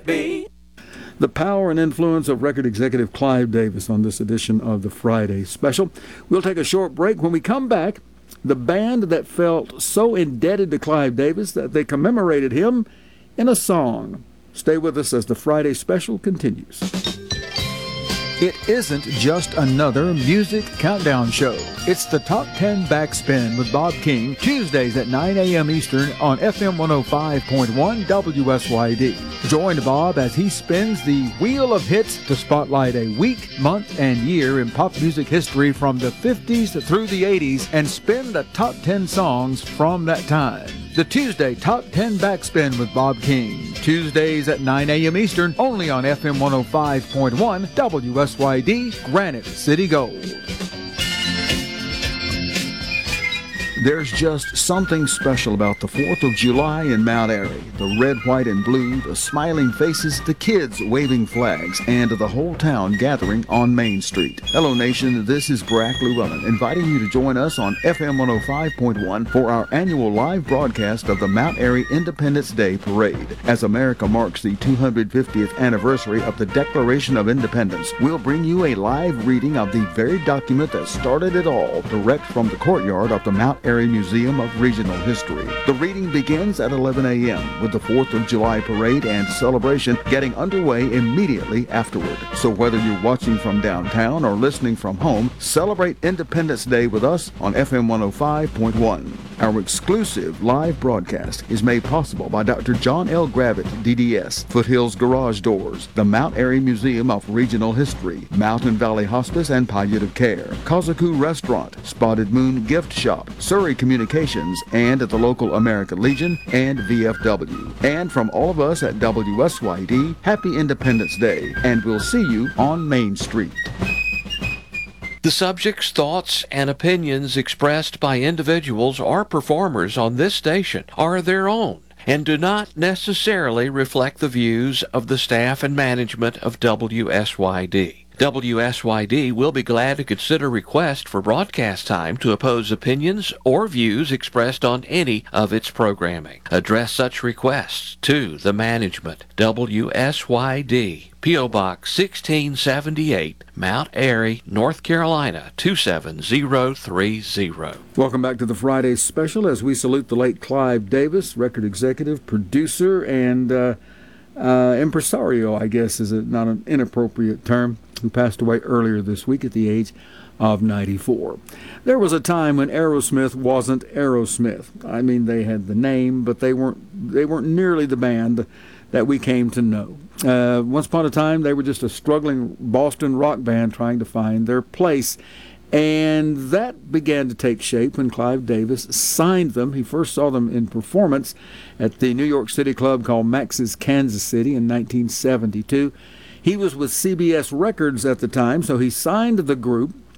might be. The power and influence of record executive Clive Davis on this edition of the Friday Special. We'll take a short break. When we come back, the band that felt so indebted to Clive Davis that they commemorated him in a song. Stay with us as the Friday Special continues. It isn't just another music countdown show. It's the Top 10 Backspin with Bob King, Tuesdays at 9 a.m. Eastern on FM 105.1 WSYD. Join Bob as he spins the wheel of hits to spotlight a week, month, and year in pop music history from the 50s through the 80s and spin the top 10 songs from that time. The Tuesday Top 10 Backspin with Bob King. Tuesdays at 9 a.m. Eastern, only on FM 105.1 WSYD, Granite City Gold. There's just something special about the 4th of July in Mount Airy. The red, white, and blue, the smiling faces, the kids waving flags, and the whole town gathering on Main Street. Hello, Nation. This is Brack Llewellyn, inviting you to join us on FM 105.1 for our annual live broadcast of the Mount Airy Independence Day Parade. As America marks the 250th anniversary of the Declaration of Independence, we'll bring you a live reading of the very document that started it all, direct from the courtyard of the Mount Airy Museum of Regional History. The reading begins at 11 a.m. with the 4th of July parade and celebration getting underway immediately afterward. So whether you're watching from downtown or listening from home, celebrate Independence Day with us on FM 105.1. Our exclusive live broadcast is made possible by Dr. John L. Gravitt, DDS, Foothills Garage Doors, the Mount Airy Museum of Regional History, Mountain Valley Hospice and Palliative Care, Kazaku Restaurant, Spotted Moon Gift Shop, Surrey Communications, and at the local American Legion and VFW. And from all of us at WSYD, Happy Independence Day, and we'll see you on Main Street. The subjects, thoughts, and opinions expressed by individuals or performers on this station are their own and do not necessarily reflect the views of the staff and management of WSYD. WSYD will be glad to consider requests for broadcast time to oppose opinions or views expressed on any of its programming. Address such requests to the management. WSYD, P.O. Box 1678, Mount Airy, North Carolina 27030. Welcome back to the Friday Special as we salute the late Clive Davis, record executive, producer, and impresario, I guess is not an inappropriate term, who passed away earlier this week at the age of 94. There was a time when Aerosmith wasn't Aerosmith. I mean, they had the name, but they weren't nearly the band that we came to know. Once upon a time, they were just a struggling Boston rock band trying to find their place. And that began to take shape when Clive Davis signed them. He first saw them in performance at the New York City club called Max's Kansas City in 1972. He was with CBS Records at the time, so he signed the group.